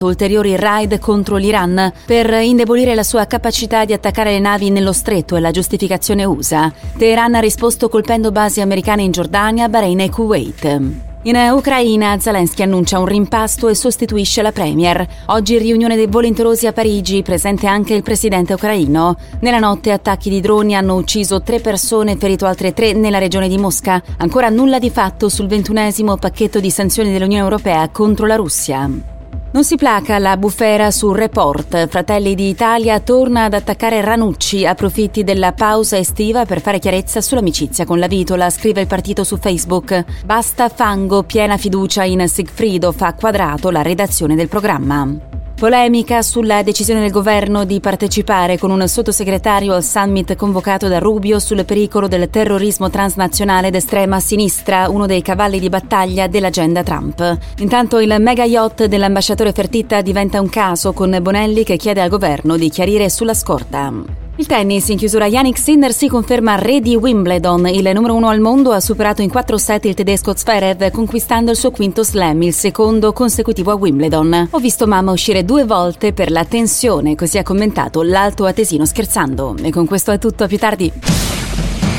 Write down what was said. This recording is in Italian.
ulteriori raid contro l'Iran per indebolire la sua capacità di attaccare le navi nello stretto e la giustificazione USA. Teheran ha risposto colpendo basi americane in Giordania, Bahrain e Kuwait. In Ucraina, Zelensky annuncia un rimpasto e sostituisce la premier. Oggi riunione dei volenterosi a Parigi, presente anche il presidente ucraino. Nella notte attacchi di droni hanno ucciso 3 persone e ferito altre 3 nella regione di Mosca. Ancora nulla di fatto sul 21° pacchetto di sanzioni dell'Unione Europea contro la Russia. Non si placa la bufera sul Report. Fratelli d'Italia torna ad attaccare Ranucci, approfitti della pausa estiva per fare chiarezza sull'amicizia con la Vitola, scrive il partito su Facebook. Basta fango, piena fiducia in Sigfrido, fa Quadrato la redazione del programma. Polemica sulla decisione del governo di partecipare con un sottosegretario al summit convocato da Rubio sul pericolo del terrorismo transnazionale d'estrema sinistra, uno dei cavalli di battaglia dell'agenda Trump. Intanto il mega yacht dell'ambasciatore Fertitta diventa un caso, con Bonelli che chiede al governo di chiarire sulla scorta. Il tennis, in chiusura Jannik Sinner si conferma re di Wimbledon. Il numero 1 al mondo ha superato in 4 set il tedesco Zverev, conquistando il suo 5º slam, il secondo consecutivo a Wimbledon. Ho visto mamma uscire 2 volte per la tensione, così ha commentato l'alto atesino scherzando. E con questo è tutto, a più tardi.